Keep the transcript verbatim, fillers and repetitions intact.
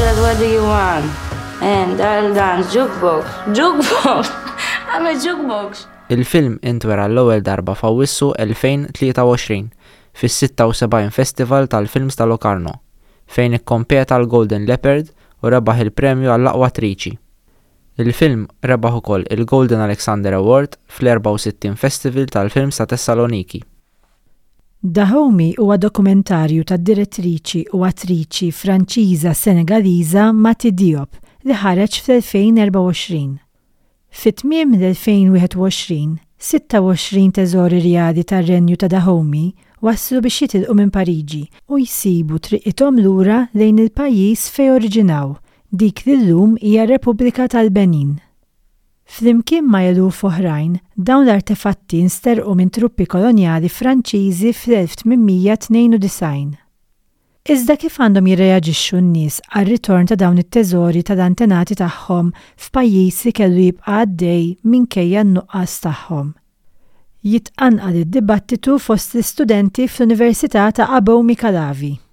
said, what do you want? And I'll dance jukebox. Jukebox! I'm a jukebox. Il-film intwera l-ewwel darba f'Awwissu elfejn tlieta u għoxrin fis-sitta u sebgħin Festival tal-Films ta' Locarno fejn ikkompeta l-Golden Leopard u rebaħ il-premju għall-aqwa attriċi. Il-film rebaħ ukoll il-Golden Alexander Award fl-erba' u sittin Festival tal-Films ta' Tessaloniki. Dahomey huwa dokumentarju tad-direttriċi u attriċi Franċiża Senegaliża Mati Diop li ħareġ fl-elfejn u erba' u għoxrin. Fit-tmiem l-elfejn u wieħed u għoxrin, sitta u għoxrin teżori rjadi tar-Renju ta' Dahomey wasslu biex jitilqu minn Pariġi u jsibu triqithom lura lejn il-pajjiż fejn oriġinaw, dik li llum hija Repubblika tal-Benin. Flimkien ma' eluf oħrajn, dawn l-artefatti nsterqu minn truppi kolonjali Franċiżi fl-elf tminmija tnejn u disgħin. Iżda kif għandhom jirreaġixxu n-nies għar-ritorn ta' dawn it-teżori tal-antenati tagħhom f'pajjiż li kellu jibqa' għaddej minkejja n-nuqqas tagħhom. Jitqanqal id-dibattitu fost l-istudenti fl-Università ta' Abomey Calavi.